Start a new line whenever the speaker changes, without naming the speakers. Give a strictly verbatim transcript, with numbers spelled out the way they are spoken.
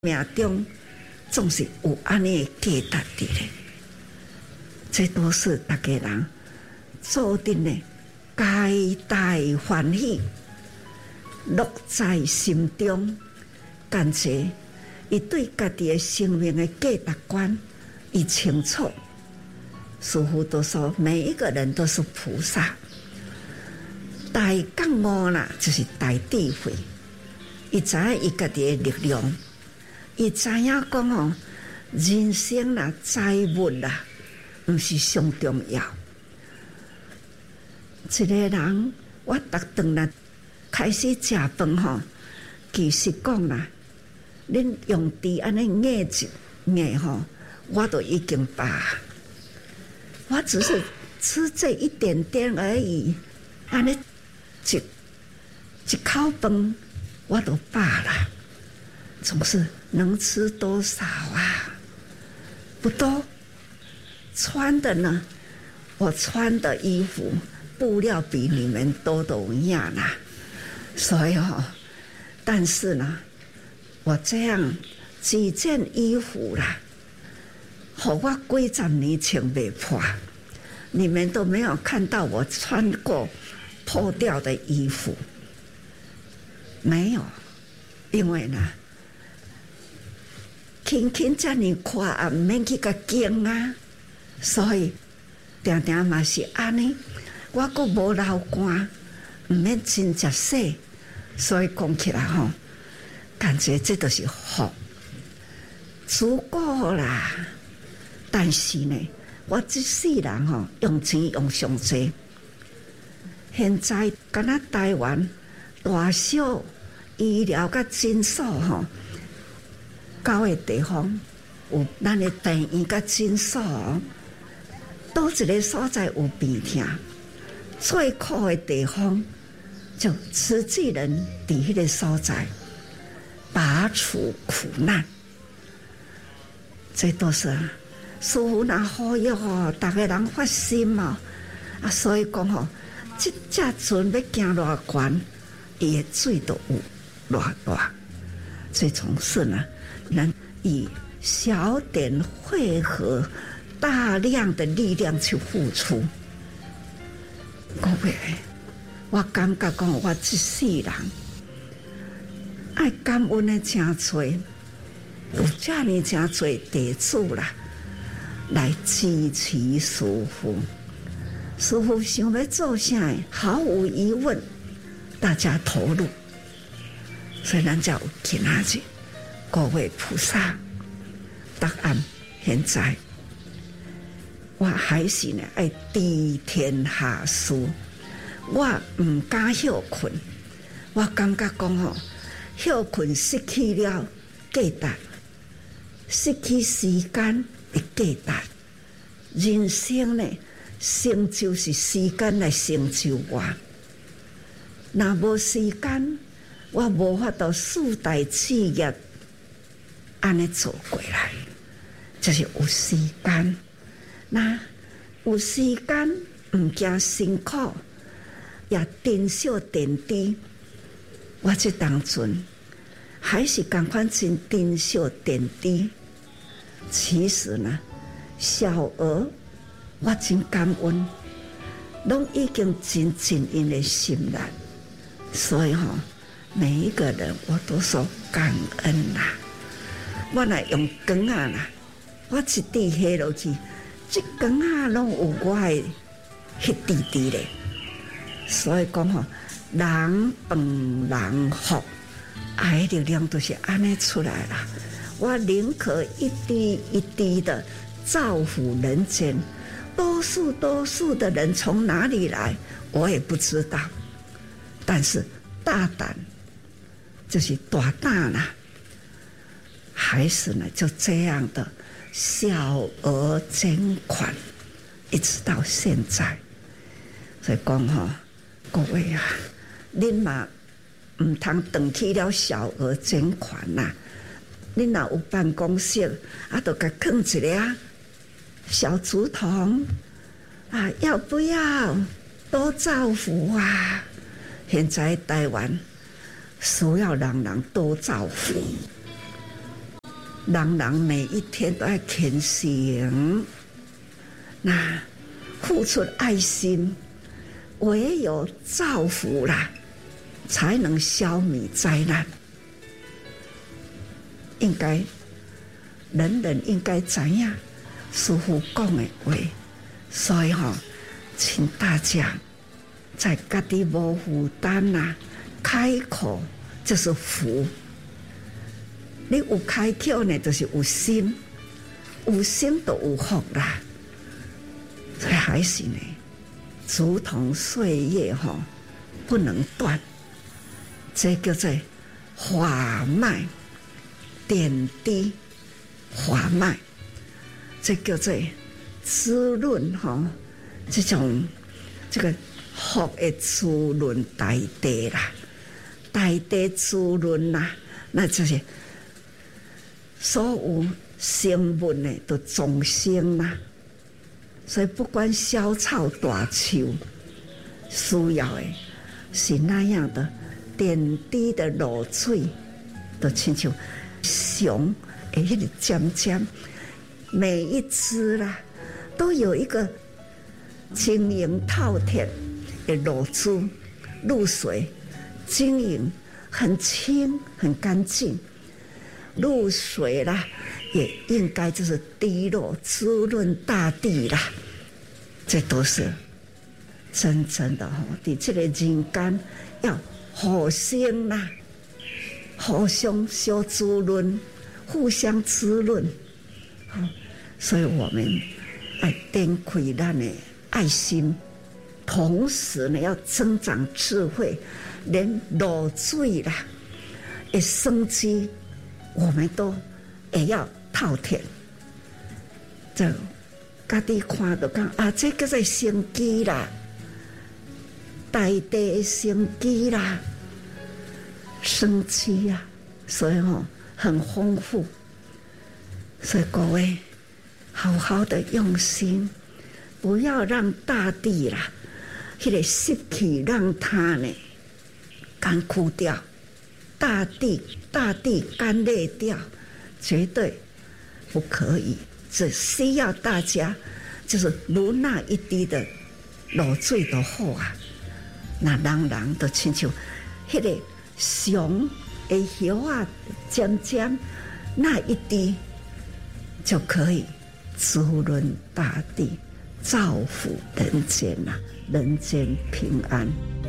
命中总是有安尼的价值的，这都是大家人注定的皆大欢喜，乐在心中。感觉伊对家己的生命的价值观，伊清楚。师父都说，每一个人都是菩萨。大觉悟啦，就是大智慧。伊知影伊家己的力量。伊知影讲哦，人生啦、财物啦，毋是上重要。一个人，我逐顿啦开始食饭吼，其实讲啦，恁用伫安尼硬一硬吼，我都已经饱。我只是吃这一点点而已，安尼一一口饭我都饱了。总是能吃多少啊？不多。穿的呢？我穿的衣服布料比你们多都一样啦。所以哦，但是呢，我这样几件衣服啦，好我几十年穿不破，你们都没有看到我穿过破掉的衣服，没有，因为呢。轻轻这样看啊，唔免去甲惊啊，所以定定嘛是安尼。我阁无流汗，唔免真食洗，所以讲起来吼，感觉这都是福，足够啦。但是呢，我这世人吼用钱用上济，现在敢若台湾大小医疗甲诊所吼。高的地方有咱的病院甲诊所，倒一个所在有病痛，最苦的地方就慈济人伫迄个所在拔除苦难，这都是师父若呼吁哦，大家人发心哦，啊，所以讲吼，这只船要行偌悬，伊的水都有偌大，所以从事呢。能以小点汇合大量的力量去付出，各位，我感觉讲我这世人爱感恩的真多，有这么真多地主啦，来支持师父。师父想要做啥，毫无疑问，大家投入，所以咱才有今仔日。各位菩萨，答案现在，我还是呢爱知天下事，我唔敢休困，我感觉讲吼，休困失去了价值，失去时间的价值。人生呢，成就是时间来成就我，若无时间，我无法度四大企业。安尼做过来，就是有时间。那有时间，唔惊辛苦，也珍惜点滴。我这当阵还是赶快真珍惜点滴。其实呢，小额我真感恩，拢已经真尽因的心啦。所以吼、哦，每一个人我都说感恩啦。我来用羹啊啦，我一滴下落去，这羹啊拢有我的迄滴滴咧。所以讲吼，人饭人福，爱的力量都是安尼出来啦。我宁可一滴一滴的造福人间，多数多数的人从哪里来，我也不知道。但是大胆就是大胆啦。还是呢，就这样的小额捐款，一直到现在。所以讲吼，各位啊，恁嘛唔通等去了小额捐款呐、啊。恁若有办公室，啊，就甲放一个啊小竹筒啊，要不要多造福啊？现在台湾需要人人多造福。 人人每一天都要虔诚，那付出爱心，唯有造福啦，才能消弭灾难。应该人人应该知影师父讲的话，所以吼、哦，请大家在家己无负担啦，开口就是福。你有开口呢，就是有心，有心就有福啦。所以还是呢，如同岁月吼、哦，不能断，这叫做法脉。点滴法脉，这叫做滋润哈，这种这个福的滋润大地啦，大地滋润啦，那就是所有生物呢都众生啦。所以不管小草大树，需要的是那样的点滴的露水，都亲像。熊诶，迄个尖尖，每一只啦，都有一个晶莹透剔的露珠露水，晶莹很清很干净。露水啦，也应该就是滴落滋润大地啦。这都是真正的吼，伫这个人间要互相啦。互相相滋润，互相滋润，所以我们要展开咱的爱心，同时呢要增长智慧，连露水啦的生机，我们都也要透彻。这家己看到讲啊，这叫做生机啦，大地的生机啦。生机啊，所以哦很丰富，所以各位好好的用心，不要让大地啦，迄个湿气让它呢干枯掉，大地大地干裂掉，绝对不可以。只需要大家就是如那一滴的露水就好啊，那人人都亲像迄个。熊的叶啊，尖尖那一滴就可以滋润大地，造福人间啊，人间平安。